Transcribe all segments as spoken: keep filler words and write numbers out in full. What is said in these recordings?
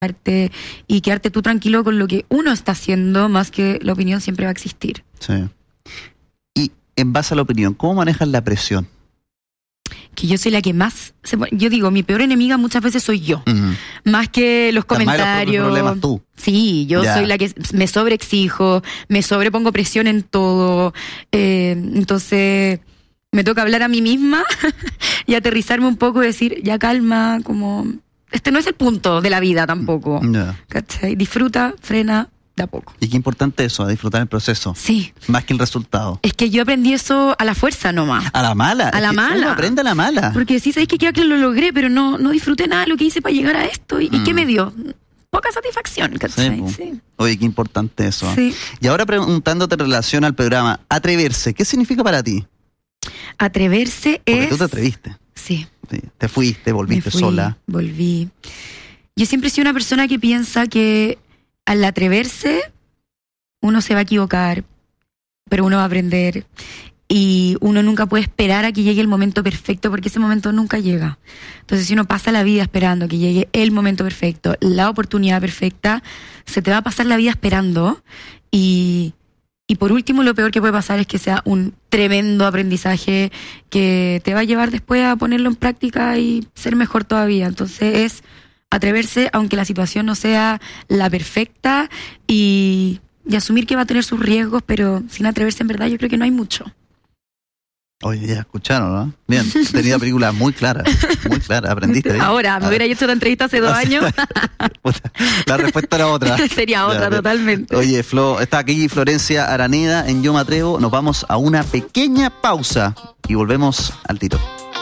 y quedarte tú tranquilo con lo que uno está haciendo, más que la opinión siempre va a existir. Sí. Y en base a la opinión, ¿cómo manejas la presión? Que yo soy la que más... Se, yo digo, mi peor enemiga muchas veces soy yo. Uh-huh. Más que los comentarios. Los problemas tú. Sí, yo ya. soy la que me sobreexijo, me sobrepongo presión en todo. Eh, entonces, me toca hablar a mí misma y aterrizarme un poco y decir, ya calma, como... Este no es el punto de la vida tampoco. Yeah. ¿Cachai? Disfruta, frena, de a poco. Y qué importante eso, disfrutar el proceso. Sí. Más que el resultado. Es que yo aprendí eso a la fuerza nomás. A la mala. A la es mala. Uno aprende a la mala. Porque sí, sabéis que creo que lo logré, pero no, no disfruté nada de lo que hice para llegar a esto. ¿Y, mm. ¿y qué me dio? Poca satisfacción, ¿cachai? Sí, sí. Oye, qué importante eso. Sí. Y ahora preguntándote en relación al programa, atreverse, ¿qué significa para ti? Atreverse Porque es... tú te atreviste. Sí. sí. Te fuiste, volviste fui, sola. Volví. Yo siempre he sido una persona que piensa que al atreverse uno se va a equivocar, pero uno va a aprender y uno nunca puede esperar a que llegue el momento perfecto, porque ese momento nunca llega. Entonces, si uno pasa la vida esperando que llegue el momento perfecto, la oportunidad perfecta, se te va a pasar la vida esperando y, y por último lo peor que puede pasar es que sea un tremendo aprendizaje que te va a llevar después a ponerlo en práctica y ser mejor todavía. Entonces es atreverse aunque la situación no sea la perfecta y, y asumir que va a tener sus riesgos, pero sin atreverse en verdad yo creo que no hay mucho. Oye, ya escucharon, ¿no? Bien, tenía películas muy claras, muy claras, aprendiste. ¿eh? Ahora, me hubiera hecho la entrevista hace dos años. La respuesta era otra. Sería otra, ya, totalmente. Oye, Flo, está aquí Florencia Araneda en Yo Me Atrevo. Nos vamos a una pequeña pausa y volvemos al tiro.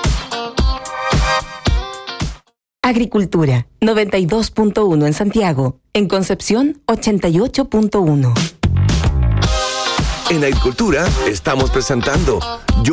Agricultura, noventa y dos punto uno en Santiago. En Concepción, ochenta y ocho punto uno. En Agricultura estamos presentando